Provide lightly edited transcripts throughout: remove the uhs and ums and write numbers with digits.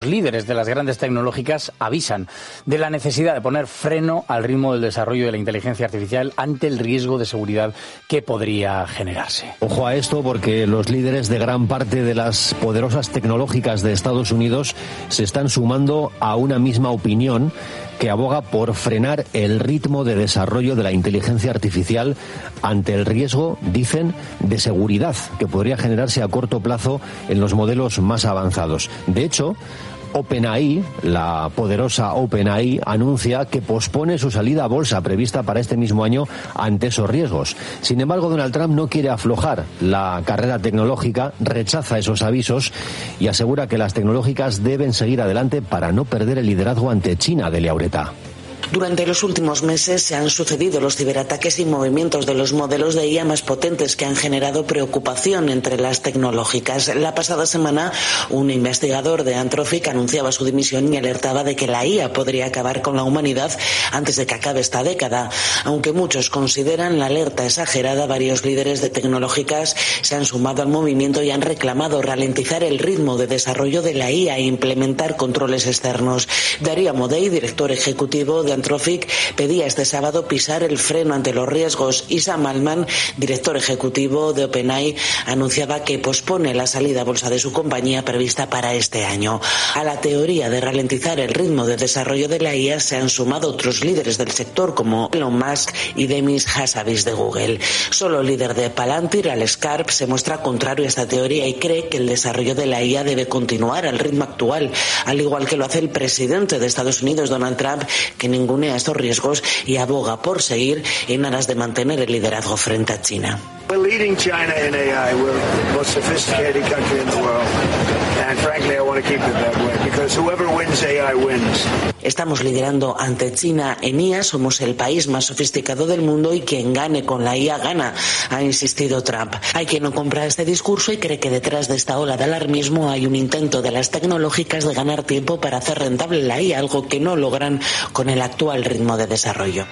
líderes de las grandes tecnológicas avisan de la necesidad de poner freno al ritmo del desarrollo de la inteligencia artificial ante el riesgo de seguridad que podría generarse. Ojo a esto, porque los líderes de gran parte de las poderosas tecnológicas de Estados Unidos se están sumando a una misma opinión que aboga por frenar el ritmo de desarrollo de la inteligencia artificial ante el riesgo, dicen, de seguridad que podría generarse a corto plazo en los modelos más avanzados. De hecho, OpenAI, la poderosa OpenAI, anuncia que pospone su salida a bolsa prevista para este mismo año ante esos riesgos. Sin embargo, Donald Trump no quiere aflojar la carrera tecnológica, rechaza esos avisos y asegura que las tecnológicas deben seguir adelante para no perder el liderazgo ante China. Delia Ureta. Durante los últimos meses se han sucedido los ciberataques y movimientos de los modelos de IA más potentes que han generado preocupación entre las tecnológicas. La pasada semana, un investigador de Anthropic anunciaba su dimisión y alertaba de que la IA podría acabar con la humanidad antes de que acabe esta década. Aunque muchos consideran la alerta exagerada, varios líderes de tecnológicas se han sumado al movimiento y han reclamado ralentizar el ritmo de desarrollo de la IA e implementar controles externos. Darío Amodei, director ejecutivo de Anthropic, pedía este sábado pisar el freno ante los riesgos y Sam Altman, director ejecutivo de OpenAI, anunciaba que pospone la salida a bolsa de su compañía prevista para este año. A la teoría de ralentizar el ritmo de desarrollo de la IA se han sumado otros líderes del sector como Elon Musk y Demis Hassabis de Google. Solo el líder de Palantir, Alex Karp, se muestra contrario a esta teoría y cree que el desarrollo de la IA debe continuar al ritmo actual, al igual que lo hace el presidente de Estados Unidos, Donald Trump, que ningunea estos riesgos y aboga por seguir en aras de mantener el liderazgo frente a China. We're leading China in AI. We're the most sophisticated country in the world. And frankly, I want to keep it that way because whoever wins AI wins. Estamos liderando ante China en IA, somos el país más sofisticado del mundo y quien gane con la IA gana, ha insistido Trump. Hay quien no compra este discurso y cree que detrás de esta ola de alarmismo hay un intento de las tecnológicas de ganar tiempo para hacer rentable la IA, algo que no logran con el actual ritmo de desarrollo.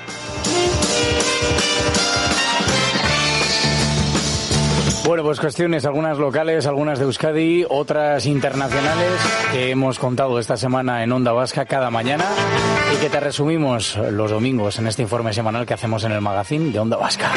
Bueno, pues cuestiones, algunas locales, algunas de Euskadi, otras internacionales que hemos contado esta semana en Onda Vasca cada mañana y que te resumimos los domingos en este informe semanal que hacemos en el magazine de Onda Vasca.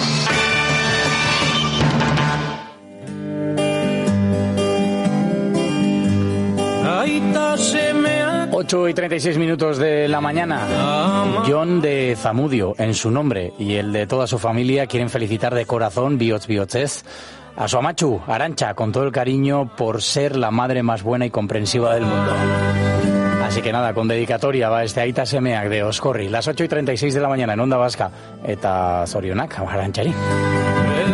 Ocho y 36 minutos de la mañana. John de Zamudio, en su nombre y el de toda su familia, quieren felicitar de corazón, bihotzez, a su amachu, Arantxa, con todo el cariño por ser la madre más buena y comprensiva del mundo. Así que nada, con dedicatoria va este aita semeak de Oscorri. Las 8 y 36 de la mañana en Onda Vasca. Eta zorionak, Arantxari.